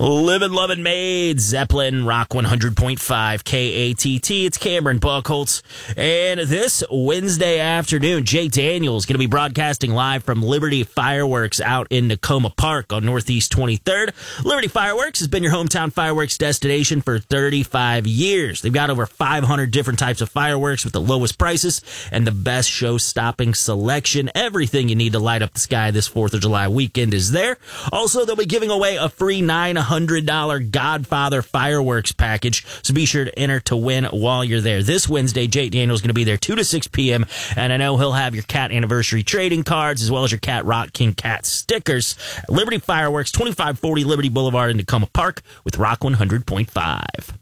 Livin' Lovin' Maid, Zeppelin, Rock 100.5, KATT. It's Cameron Buckholtz. And this Wednesday afternoon, Jake Daniels is going to be broadcasting live from Liberty Fireworks out in Nakoma Park on Northeast 23rd. Liberty Fireworks has been your hometown fireworks destination for 35 years. They've got over 500 different types of fireworks with the lowest prices and the best show-stopping selection. Everything you need to light up the sky this 4th of July weekend is there. Also, they'll be giving away a free $900 Godfather fireworks package, so be sure to enter to win while you're there. This Wednesday, Jake Daniels is going to be there 2 to 6 p.m., and I know he'll have your Cat Anniversary trading cards as well as your Cat Rock King Cat stickers. Liberty Fireworks, 2540 Liberty Boulevard in Nakoma Park with Rock 100.5.